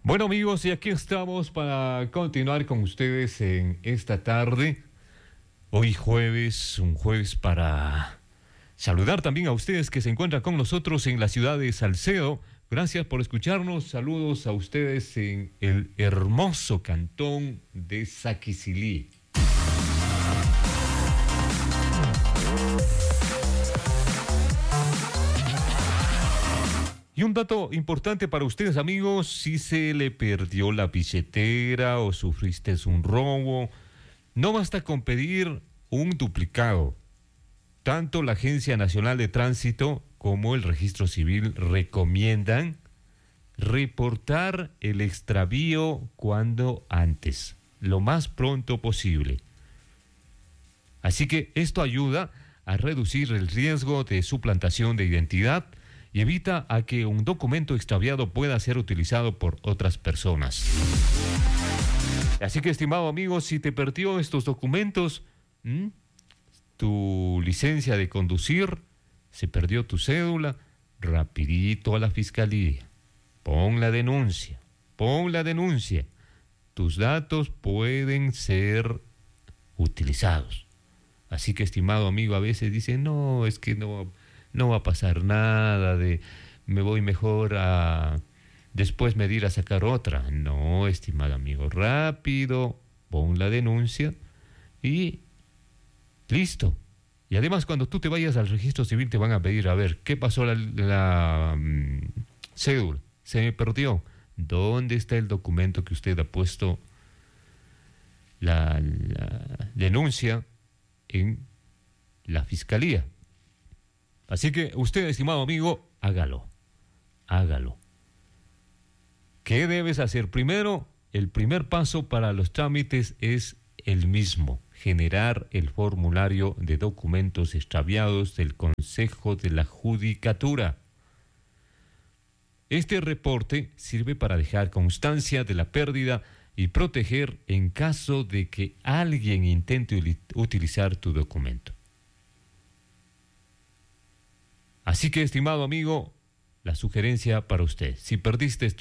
Bueno, amigos, y aquí estamos para continuar con ustedes en esta tarde. Hoy jueves, un jueves para saludar también a ustedes que se encuentran con nosotros en la ciudad de Salcedo. Gracias por escucharnos. Saludos a ustedes en el hermoso cantón de Saquicilí. Y un dato importante para ustedes, amigos: si se le perdió la billetera o sufriste un robo, no basta con pedir un duplicado. Tanto la Agencia Nacional de Tránsito como el Registro Civil recomiendan reportar el extravío cuando antes, lo más pronto posible. Así que esto ayuda a reducir el riesgo de suplantación de identidad y evita a que un documento extraviado pueda ser utilizado por otras personas. Así que, estimado amigo, si te perdió estos documentos, tu licencia de conducir, se perdió tu cédula, rapidito a la fiscalía. Pon la denuncia. Tus datos pueden ser utilizados. Así que, estimado amigo, a veces dicen, no, es que no va a pasar nada, me voy mejor a después medir a sacar otra. No, estimado amigo, rápido, pon la denuncia y listo. Y además, cuando tú te vayas al registro civil, te van a pedir, a ver, ¿qué pasó la cédula? Se me perdió. ¿Dónde está el documento que usted ha puesto la denuncia en la fiscalía? Así que usted, estimado amigo, hágalo. ¿Qué debes hacer? Primero, el primer paso para los trámites es el mismo: generar el formulario de documentos extraviados del Consejo de la Judicatura. Este reporte sirve para dejar constancia de la pérdida y proteger en caso de que alguien intente utilizar tu documento. Así que, estimado amigo, la sugerencia para usted: si perdiste tu